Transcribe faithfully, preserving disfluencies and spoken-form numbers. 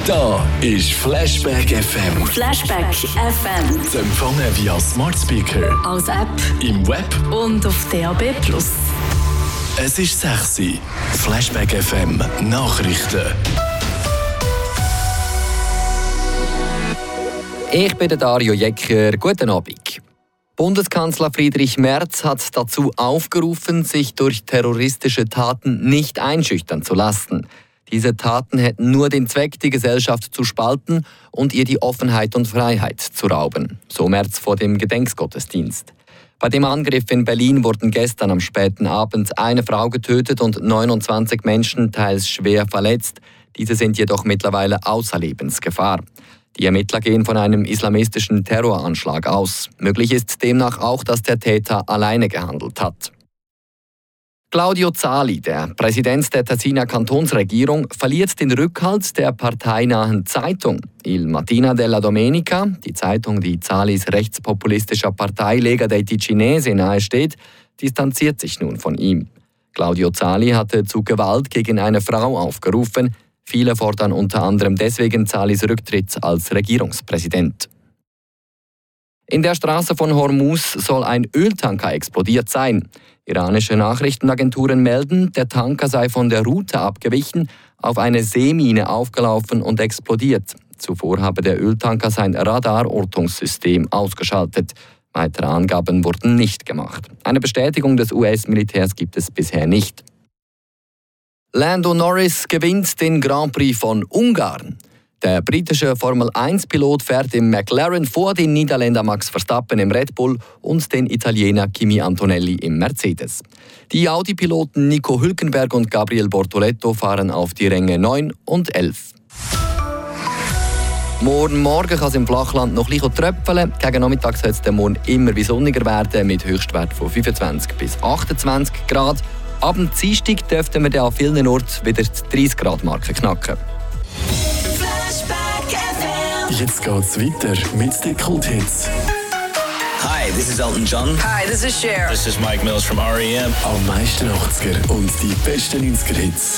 Da ist Flashback F M. Flashback F M. Zu empfangen via Smart Speaker, als App im Web und auf D A B plus. Es ist sechs Uhr. Flashback F M Nachrichten. Ich bin der Dario Jecker. Guten Abend. Bundeskanzler Friedrich Merz hat dazu aufgerufen, sich durch terroristische Taten nicht einschüchtern zu lassen. Diese Taten hätten nur den Zweck, die Gesellschaft zu spalten und ihr die Offenheit und Freiheit zu rauben. So Merz vor dem Gedenkgottesdienst. Bei dem Angriff in Berlin wurden gestern am späten Abend eine Frau getötet und neunundzwanzig Menschen teils schwer verletzt. Diese sind jedoch mittlerweile außer Lebensgefahr. Die Ermittler gehen von einem islamistischen Terroranschlag aus. Möglich ist demnach auch, dass der Täter alleine gehandelt hat. Claudio Zali, der Präsident der Tessiner Kantonsregierung, verliert den Rückhalt der parteinahen Zeitung. Il Mattina della Domenica, die Zeitung, die Zalis rechtspopulistischer Partei Lega dei Ticinesi nahesteht, distanziert sich nun von ihm. Claudio Zali hatte zu Gewalt gegen eine Frau aufgerufen. Viele fordern unter anderem deswegen Zalis Rücktritt als Regierungspräsident. In der Straße von Hormuz soll ein Öltanker explodiert sein. Iranische Nachrichtenagenturen melden, der Tanker sei von der Route abgewichen, auf eine Seemine aufgelaufen und explodiert. Zuvor habe der Öltanker sein Radarortungssystem ausgeschaltet. Weitere Angaben wurden nicht gemacht. Eine Bestätigung des U S-Militärs gibt es bisher nicht. Lando Norris gewinnt den Grand Prix von Ungarn. Der britische Formel eins Pilot fährt im McLaren vor den Niederländer Max Verstappen im Red Bull und den Italiener Kimi Antonelli im Mercedes. Die Audi-Piloten Nico Hülkenberg und Gabriel Bortoleto fahren auf die Ränge neun und elf. Morgen Morgen kann es im Flachland noch etwas tröpfeln. Gegen Nachmittag soll es morgen immer wie sonniger werden, mit Höchstwert von fünfundzwanzig bis achtundzwanzig Grad. Ab dem Dienstag dürften wir dann an vielen Orten wieder die dreißig Grad Marke knacken. Jetzt geht's weiter mit den Kulthits. Hi, this is Elton John. Hi, this is Cher. This is Mike Mills from R E M. Am meisten achtziger und die besten neunziger Hits.